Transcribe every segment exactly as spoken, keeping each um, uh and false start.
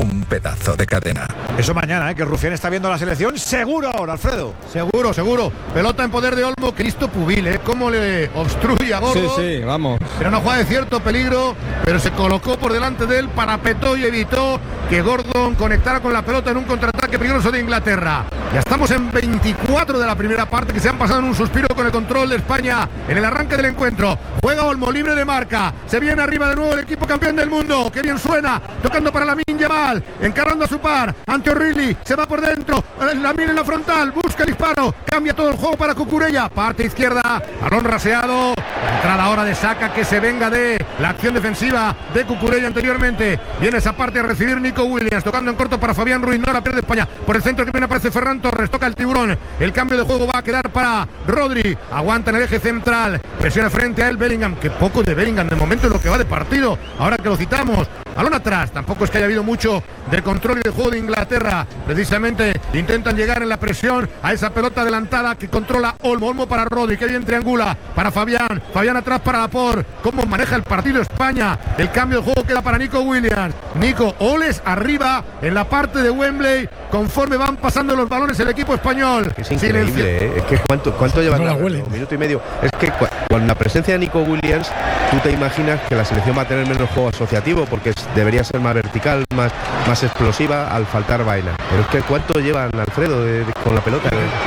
un pedazo de cadena. Eso mañana, ¿eh? Que Rufián está viendo la selección. Seguro ahora, Alfredo. Seguro, seguro. Pelota en poder de Olmo. Cristo Pubil, ¿eh? Cómo le obstruye a Gordon. Sí, sí, vamos. Era una jugada de cierto peligro, pero se colocó por delante de él, parapetó y evitó que Gordon conectara con la pelota en un contraataque peligroso de Inglaterra. Ya estamos en veinticuatro de la primera parte, que se han pasado en un suspiro con el control de España en el arranque del encuentro. Juega Olmo, libre de marca. Se viene arriba de nuevo el equipo campeón del mundo. Qué bien suena. Tocando para Lamine Yamal. Encarando a su par. Ante O'Reilly. Se va por dentro. Lamine en la frontal. Busca el disparo. Cambia todo el juego para Cucurella. Parte izquierda. Balón raseado. La entrada ahora de Saka, que se venga de la acción defensiva de Cucurella anteriormente. Viene esa parte a recibir Nico Williams. Tocando en corto para Fabián Ruiz. No la pierde España. Por el centro que viene aparece Ferran Torres. Toca el tiburón. El cambio de juego va a quedar para Rodri. Aguanta en el eje central. Presiona frente a él Bellingham. Que poco de Bellingham de momento es lo que va de partido. Ahora que lo citamos. Balón atrás. Tampoco es que haya habido mucho del control y del juego de Inglaterra. Precisamente intentan llegar en la presión a esa pelota adelantada que controla Olmo. Olmo para Rodri. Que bien triangula para Fabián. Fabián atrás para Laporte. Cómo maneja el partido España. El cambio de juego queda para Nico Williams. Nico Oles arriba en la parte de Wembley. Conforme van pasando los balones el equipo español. Es increíble, ¿eh? Es que cuánto, cuánto llevan no un minuto y medio. Es que con la presencia de Nico Williams, tú te imaginas que la selección va a tener menos juego asociativo, porque es, debería ser más vertical, más, más explosiva al faltar vaina. Pero es que cuánto llevan, Alfredo, de, de, con la pelota.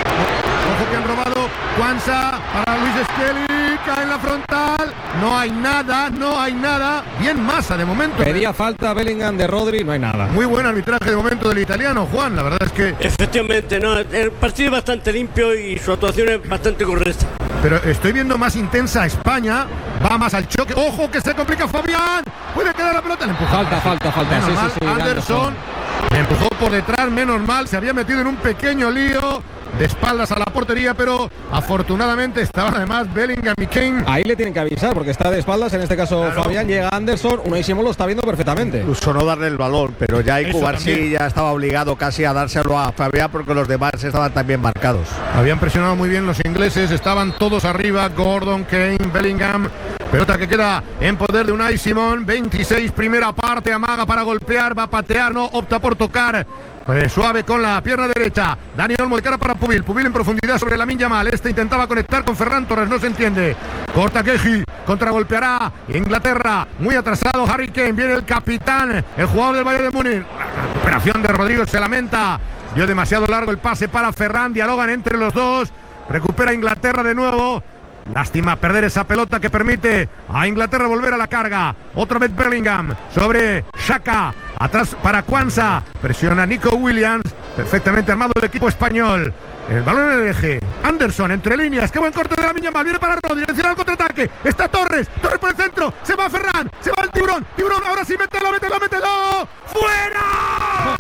Ojo que han robado. Kwanza para Luis Skelly. Cae en la frontal. No hay nada, no hay nada. Bien Massa de momento. Pedía falta Bellingham de Rodri, no hay nada. Muy buen arbitraje de momento del italiano, Juan. La verdad es que... Efectivamente, no, el partido es bastante limpio y su actuación es bastante correcta. Pero estoy viendo más intensa a España. Va más al choque. ¡Ojo que se complica Fabián! Puede quedar la pelota. Le empujó. Falta, falta, falta. Menos Sí, mal, sí, sí, Anderson le empujó por detrás. Menos mal. Se había metido en un pequeño lío. De espaldas a la portería, pero afortunadamente estaban además Bellingham y Kane. Ahí le tienen que avisar porque está de espaldas, en este caso claro. Fabián, llega Anderson, Unai Simón lo está viendo perfectamente. Incluso no darle el balón, pero ya Ikubar sí ya estaba obligado casi a dárselo a Fabián porque los demás estaban también marcados. Habían presionado muy bien los ingleses, estaban todos arriba, Gordon, Kane, Bellingham. Pelota que queda en poder de Unai Simón, veintiséis, primera parte, amaga para golpear, va a patear, no, opta por tocar. Pues suave con la pierna derecha. Dani Olmo de cara para Pubil. Pubil en profundidad sobre Lamine Yamal. Este intentaba conectar con Ferran Torres. No se entiende. Corta Keji. Contragolpeará Inglaterra. Muy atrasado Harry Kane. Viene el capitán. El jugador del Bayern de Múnich. La recuperación de Rodrigo se lamenta. Dio demasiado largo el pase para Ferran. Dialogan entre los dos. Recupera Inglaterra de nuevo. Lástima perder esa pelota que permite a Inglaterra volver a la carga. Otra vez Bellingham sobre Xhaka. Atrás para Kwanza. Presiona Nico Williams. Perfectamente armado el equipo español. El balón en el eje. Anderson entre líneas. Qué buen corte de Lamine Yamal. Viene para Rodri. Dirección al contraataque. Está Torres. Torres por el centro. Se va Ferran. Se va el tiburón. Tiburón. Ahora sí. Mételo, mételo, mételo. ¡Fuera!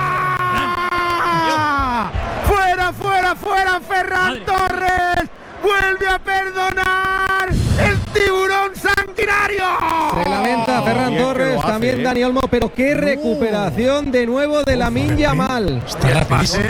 ¡Fuera, fuera, fuera! Ferran Torres. Vuelve a perdonar el tiburón sanguinario. Se lamenta Ferran Torres, hace, también eh. Dani Olmo, pero qué recuperación de nuevo de Lamine Yamal. Hostia, la pase.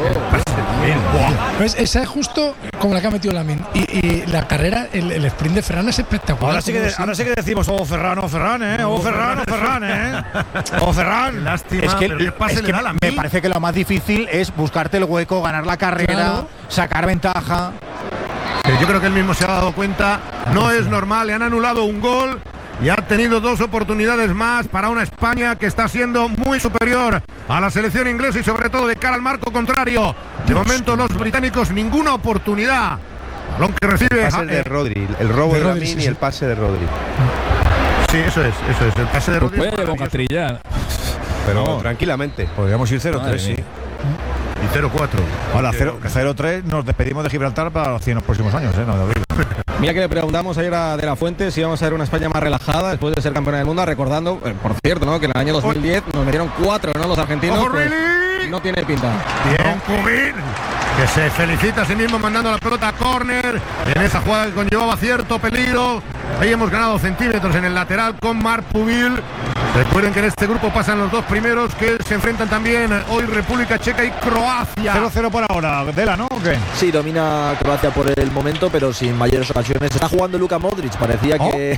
Pues esa es justo como la que ha metido Lamine. Y, y la carrera, el, el sprint de Ferran es espectacular. Ahora sí que, ahora sí que decimos, oh Ferran, oh Ferran, eh, oh Ferran, oh Ferran, eh. Oh Ferran. Lástima, es que, pero el pase es le que da a me parece que lo más difícil es buscarte el hueco, ganar la carrera, claro. Sacar ventaja. Yo creo que él mismo se ha dado cuenta, no es normal, le han anulado un gol y ha tenido dos oportunidades más para una España que está siendo muy superior a la selección inglesa y sobre todo de cara al marco contrario. De momento los británicos ninguna oportunidad. Balón que recibe. El pase de Rodri, el robo de, de Lamine sí, sí. Y el pase de Rodri. Sí, eso es, eso es, el pase de Rodri. Pues puede boca trillar. Pero no, tranquilamente. Podríamos ir cero tres, sí. Y cero cuatro. Hola, cero tres, nos despedimos de Gibraltar para los cien próximos años, ¿eh? No, de abril. Mira que le preguntamos ayer a De La Fuente si íbamos a ver una España más relajada después de ser campeona del mundo, recordando, eh, por cierto, ¿no? Que en el año dos mil diez nos metieron cuatro, ¿no? Los argentinos. ¡Ojo, pues, no tiene pinta. Bien, Pubil, que se felicita a sí mismo mandando la pelota a córner en esa jugada que conllevaba cierto peligro. Ahí hemos ganado centímetros en el lateral con Marc Pubil. Recuerden que en este grupo pasan los dos primeros que se enfrentan también hoy República Checa y Croacia. cero cero por ahora, Dela, ¿no? ¿O qué? Sí, domina Croacia por el momento, pero sin mayores ocasiones. Está jugando Luka Modric, parecía oh. que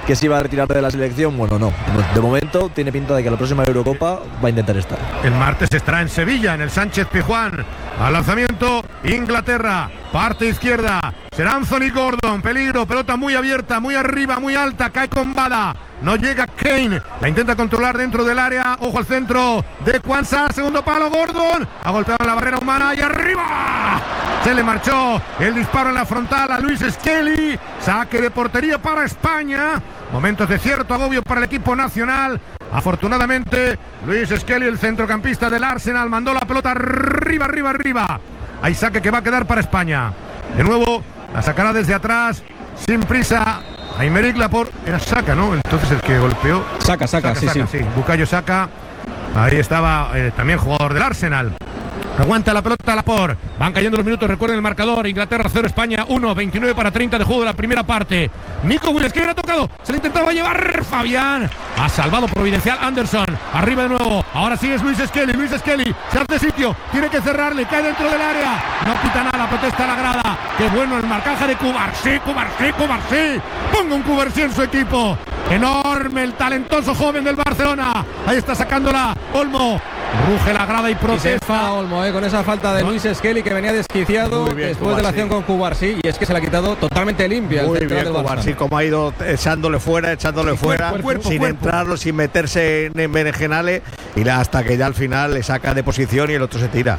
que se iba a retirar de la selección. Bueno, no. De momento tiene pinta de que la próxima Eurocopa va a intentar estar. El martes estará en Sevilla, en el Sánchez Pizjuán. Al lanzamiento, Inglaterra, parte izquierda. Será Anthony Gordon, peligro, pelota muy abierta, muy arriba, muy alta, cae con Bada. No llega Kane, la intenta controlar dentro del área. Ojo al centro de Kwanzaa, segundo palo, Gordon. Ha golpeado en la barrera humana y arriba. Se le marchó el disparo en la frontal a Luis Skelly. Saque de portería para España. Momentos de cierto agobio para el equipo nacional. Afortunadamente, Luis Skelly, el centrocampista del Arsenal, mandó la pelota arriba, arriba, arriba. Hay saque que va a quedar para España. De nuevo, la sacará desde atrás, sin prisa. Aymeric Laporte, era Saka, ¿no? Entonces el que golpeó. Saca, saca, sí, Saka, sí. sí. Bukayo Saka. Ahí estaba eh, también jugador del Arsenal. Aguanta la pelota Laporte. Van cayendo los minutos, recuerden el marcador. Inglaterra cero, España uno, veintinueve para treinta de juego de la primera parte. Nico Williams, que era tocado, se le intentaba llevar Fabián. Ha salvado providencial Anderson. Arriba de nuevo, ahora sí es Luis Skelly. Luis Skelly se hace sitio, tiene que cerrarle, cae dentro del área. No pita nada, protesta la grada. Qué bueno el marcaje de Cubarsí, Cubarsí, Cubarsí. Ponga un Cubarsí en su equipo. Enorme el talentoso joven del Barcelona. Ahí está sacándola Olmo. Ruge la grada y protesta. Olmo, eh, con esa falta de ¿No? Luis Skelly, que venía desquiciado Muy bien, después de la acción con Cubarsí, y es que se la ha quitado totalmente limpia. Muy el central bien, del Cubarsí, Barça. como ha ido echándole fuera, echándole fuera, cuerpo, cuerpo, sin cuerpo. entrarlo, sin meterse en, en berenjenales, y la- hasta que ya al final le saca de posición y el otro se tira.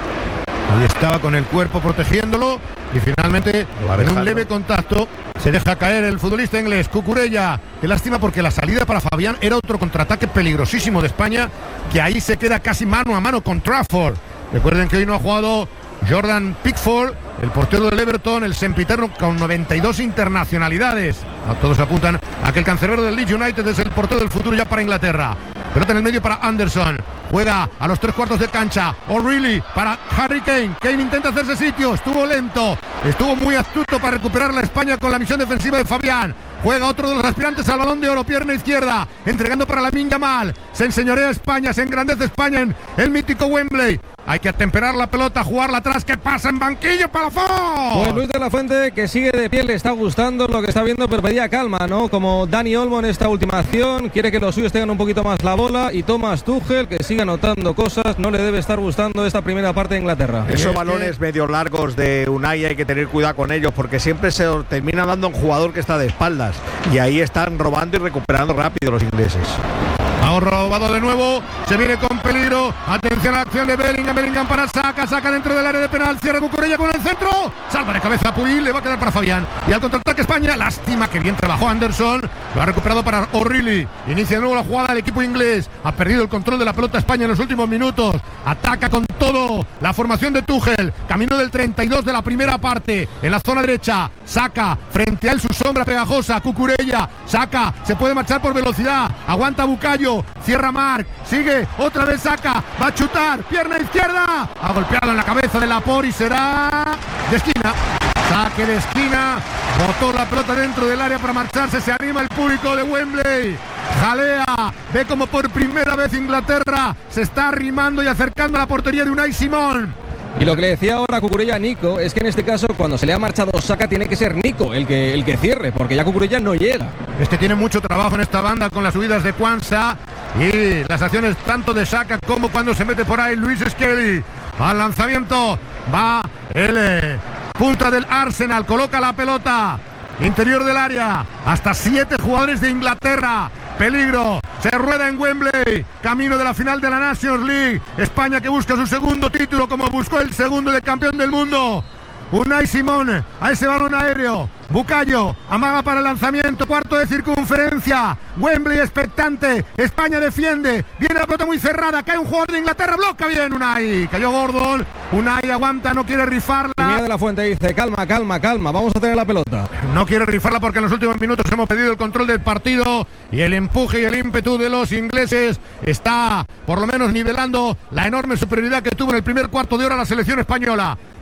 Ahí estaba con el cuerpo protegiéndolo y finalmente Lo va en un dejando. leve contacto se deja caer el futbolista inglés Cucurella. Qué lástima, porque la salida para Fabián era otro contraataque peligrosísimo de España, que ahí se queda casi mano a mano con Trafford. Recuerden que hoy no ha jugado Jordan Pickford, el portero del Everton, el sempiterno con noventa y dos internacionalidades. A todos apuntan a que el cancerbero del Leeds United es el portero del futuro ya para Inglaterra. Pelota en el medio para Anderson. Juega a los tres cuartos de cancha. O'Reilly para Harry Kane. Kane intenta hacerse sitio. Estuvo lento. Estuvo muy astuto para recuperar la España con la misión defensiva de Fabián. Juega otro de los aspirantes al Balón de Oro, pierna izquierda, entregando para Lamine Yamal. Se enseñorea España, se engrandece España en el mítico Wembley. Hay que atemperar la pelota, jugarla atrás, que pasa en banquillo, Palafox. Pues Luis de la Fuente, que sigue de pie, le está gustando lo que está viendo, pero pedía calma, ¿no? Como Dani Olmo en esta última acción, quiere que los suyos tengan un poquito más la bola, y Thomas Tuchel, que sigue anotando cosas, no le debe estar gustando esta primera parte de Inglaterra. Esos es balones medio largos de Unai hay que tener cuidado con ellos, porque siempre se termina dando un jugador que está de espaldas, y ahí están robando y recuperando rápido los ingleses. Ha robado de nuevo, se viene con peligro. Atención a la acción de Bellingham, Bellingham para Saka, Saka dentro del área de penal, cierra Cucurella con el centro, salva de cabeza a Puyol, le va a quedar para Fabián. Y al contraataque España, lástima que bien trabajó Anderson, lo ha recuperado para O'Reilly. Inicia de nuevo la jugada del equipo inglés, ha perdido el control de la pelota España en los últimos minutos, ataca con todo la formación de Tuchel, camino del treinta y dos de la primera parte, en la zona derecha, Saka, frente a él su sombra pegajosa, Cucurella, Saka, se puede marchar por velocidad, aguanta Bukayo, cierra Marc, sigue, otra vez Saka, va a chutar, pierna izquierda, ha golpeado en la cabeza de Laporte y será de esquina. Saque de esquina, botó la pelota dentro del área para marcharse, se anima el público de Wembley, jalea, ve como por primera vez Inglaterra se está arrimando y acercando a la portería de Unai Simón. Y lo que le decía ahora Cucurella a Nico es que en este caso, cuando se le ha marchado Saka, tiene que ser Nico el que, el que cierre, porque ya Cucurella no llega. Este tiene mucho trabajo en esta banda con las subidas de Kwanzaa y las acciones tanto de Saka como cuando se mete por ahí Luis Skelly. Al lanzamiento va el eh, punta del Arsenal, coloca la pelota interior del área, hasta siete jugadores de Inglaterra. Peligro, se rueda en Wembley, camino de la final de la Nations League. España que busca su segundo título, como buscó el segundo de campeón del mundo. Unai Simón a ese balón aéreo. Bukayo amaga para el lanzamiento, cuarto de circunferencia. Wembley expectante, España defiende, viene la pelota muy cerrada, cae un jugador de Inglaterra, bloca bien Unai, cayó Gordon, Unai aguanta, no quiere rifarla. Y Miguel de la Fuente dice, calma, calma, calma, vamos a tener la pelota. No quiere rifarla porque en los últimos minutos hemos pedido el control del partido y el empuje y el ímpetu de los ingleses está por lo menos nivelando la enorme superioridad que tuvo en el primer cuarto de hora la selección española.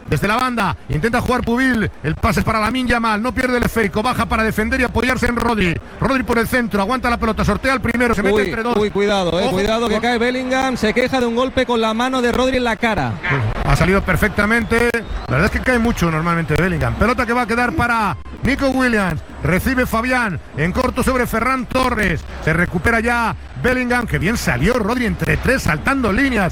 desde la banda, intenta jugar Pubil, el pase es para Lamine Yamal, no pierde el esférico, baja para defender y apoyarse en Rodri. Rodri por el centro, aguanta la pelota, sortea el primero, se mete Uy, entre dos. uy, cuidado, eh, Ojo, cuidado que por- cae Bellingham, se queja de un golpe con la mano de Rodri en la cara. Ha salido perfectamente. La verdad es que cae mucho normalmente Bellingham. Pelota que va a quedar para Nico Williams. Recibe Fabián en corto sobre Ferran Torres. Se recupera ya Bellingham. Que bien salió Rodri entre tres, saltando líneas.